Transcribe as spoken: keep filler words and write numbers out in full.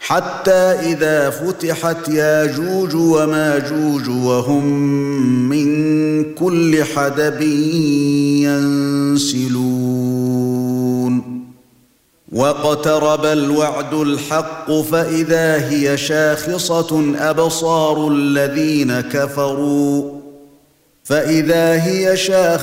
حتى إذا فتحت ياجوج وماجوج وهم من كل حدب ينسلون واقترب الوعد الحق فإذا هي شاخصة أبصار الذين كفروا فإذا هي شاخصة